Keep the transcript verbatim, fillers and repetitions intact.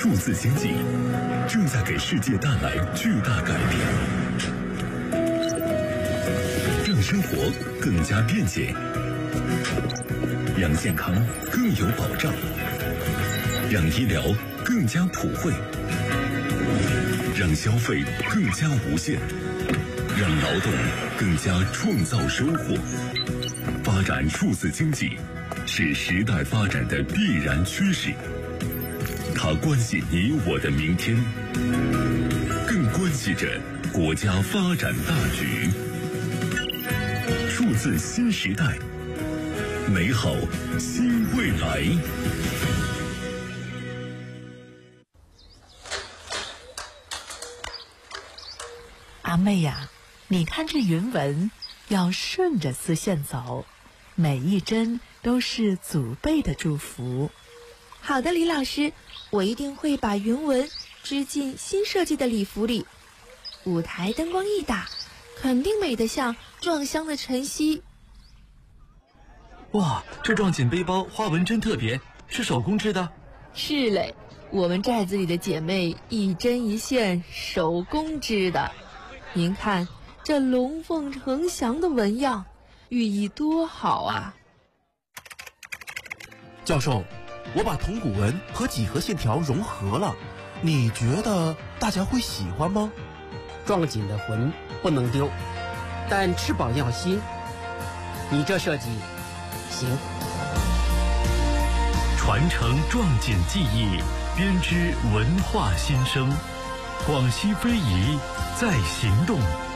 数字经济正在给世界带来巨大改变，让生活更加便捷，让健康更有保障，让医疗更加普惠，让消费更加无限，让劳动更加创造收获。发展数字经济是时代发展的必然趋势，它关系你我的明天，更关系着国家发展大局。数字新时代，美好新未来。 阿妹呀，你看这云纹要顺着丝线走，每一针都是祖辈的祝福。 好的，李老师，我一定会把云纹织进新设计的礼服里。舞台灯光一打，肯定美得像撞香的晨曦。 哇，这撞锦背包花纹真特别，是手工织的？ 是嘞，我们寨子里的姐妹一针一线手工织的。您看这龙凤呈祥的纹样，寓意多好啊！ 教授，我把铜鼓纹和几何线条融合了，你觉得大家会喜欢吗？ 撞锦的魂不能丢，但翅膀要新。你这设计行。 传承撞锦技艺，编织文化新生。广西非遗在行动。